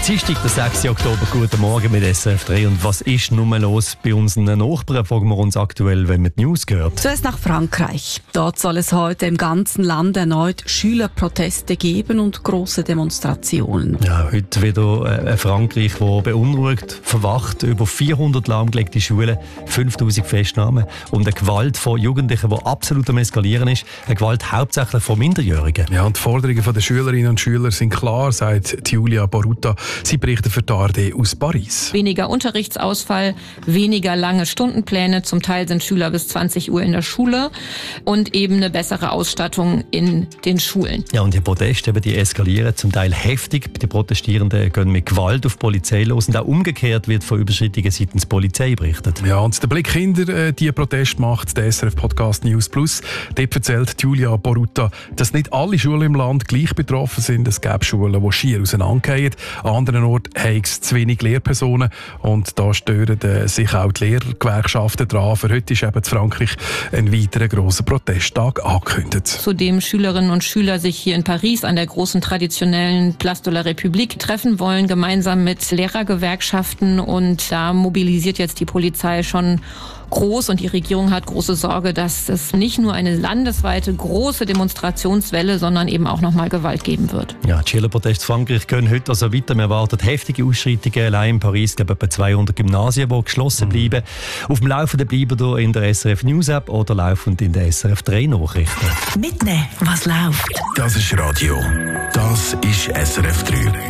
Dienstag, der 6. Oktober. Guten Morgen mit SRF 3. Und was ist nun los bei unseren Nachbarn? Fragen wir uns aktuell, wenn man die News hört. Zuerst nach Frankreich. Dort soll es heute im ganzen Land erneut Schülerproteste geben und grosse Demonstrationen. Ja, heute wieder Frankreich, das beunruhigt, verwacht. Über 400 lahmgelegte Schulen, 5000 Festnahmen und eine Gewalt von Jugendlichen, die absolut am Eskalieren ist. Eine Gewalt hauptsächlich von Minderjährigen. Ja, und die Forderungen der Schülerinnen und Schüler sind klar, sagt Julia Borutta. Sie berichtet für die ARD aus Paris. Weniger Unterrichtsausfall, weniger lange Stundenpläne. Zum Teil sind Schüler bis 20 Uhr in der Schule und eben eine bessere Ausstattung in den Schulen. Ja, und die Proteste, die eskalieren zum Teil heftig. Die Protestierenden gehen mit Gewalt auf die Polizei los und auch umgekehrt wird von Überschreitungen seitens Polizei berichtet. Ja, und der Blick hinter die Proteste macht der SRF-Podcast News Plus. Dort erzählt Julia Borutta, dass nicht alle Schulen im Land gleich betroffen sind. Es gäbe Schulen, die schier auseinandergehen. An anderen Orten haben es zu wenig Lehrpersonen und da stören sich auch die Lehrgewerkschaften dran. Für heute ist eben in Frankreich ein weiterer grosser Protesttag angekündigt. Zudem Schülerinnen und Schüler sich hier in Paris an der großen traditionellen Place de la République treffen wollen, gemeinsam mit Lehrergewerkschaften, und da mobilisiert jetzt die Polizei schon groß und die Regierung hat große Sorge, dass es nicht nur eine landesweite große Demonstrationswelle, sondern eben auch nochmal Gewalt geben wird. Ja, die Schülerproteste Frankreich gehen heute also weiter. Man erwartet heftige Ausschreitungen. Allein in Paris gibt es etwa 200 Gymnasien, die geschlossen bleiben. Auf dem Laufenden bleiben hier in der SRF News App oder laufend in der SRF 3 Nachrichten. Mitnehmen, was läuft. Das ist Radio. Das ist SRF 3.